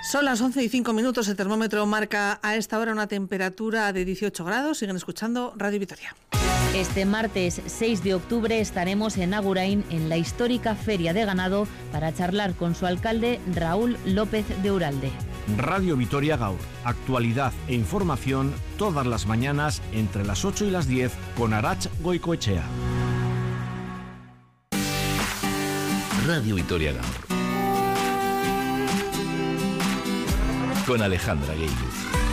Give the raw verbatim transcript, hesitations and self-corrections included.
Son las once y cinco minutos, el termómetro marca a esta hora una temperatura de dieciocho grados. Siguen escuchando Radio Vitoria. Este martes seis de octubre estaremos en Agurain, en la histórica Feria de Ganado, para charlar con su alcalde, Raúl López de Uralde. Radio Vitoria Gaur, actualidad e información todas las mañanas entre las ocho y las diez con Arach Goicoechea. Radio Vitoria Gaur con Alejandra Gueiluz.